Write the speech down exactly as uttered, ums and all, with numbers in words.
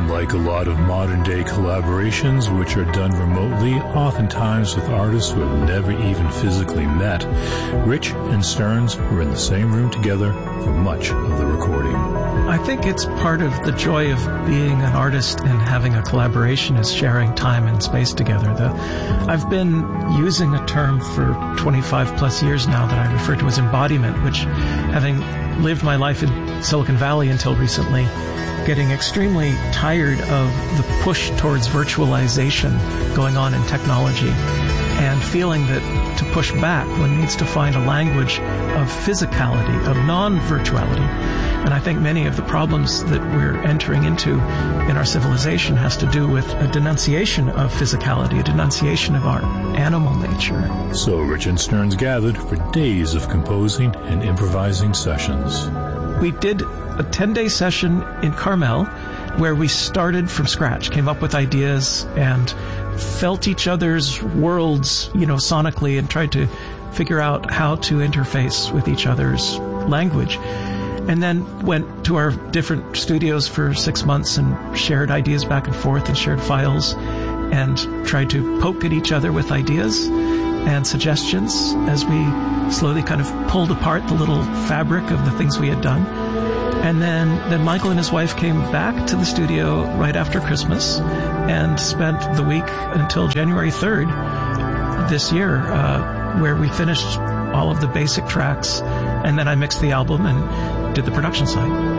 Unlike a lot of modern-day collaborations, which are done remotely, oftentimes with artists who have never even physically met, Rich and Stearns were in the same room together for much of the recording. I think it's part of the joy of being an artist and having a collaboration is sharing time and space together. The, I've been using a term for twenty-five plus years now that I refer to as embodiment, which, having lived my life in Silicon Valley until recently, getting extremely tired of the push towards virtualization going on in technology and feeling that to push back one needs to find a language of physicality, of non-virtuality. And I think many of the problems that we're entering into in our civilization has to do with a denunciation of physicality, a denunciation of our animal nature. So Rich and Stearns gathered for days of composing and improvising sessions. We did a ten-day session in Carmel where we started from scratch, came up with ideas and felt each other's worlds, you know, sonically, and tried to figure out how to interface with each other's language. And then went to our different studios for six months and shared ideas back and forth and shared files and tried to poke at each other with ideas and suggestions as we slowly kind of pulled apart the little fabric of the things we had done. And then, then Michael and his wife came back to the studio right after Christmas and spent the week until January third this year, uh, where we finished all of the basic tracks, and then I mixed the album and did the production side.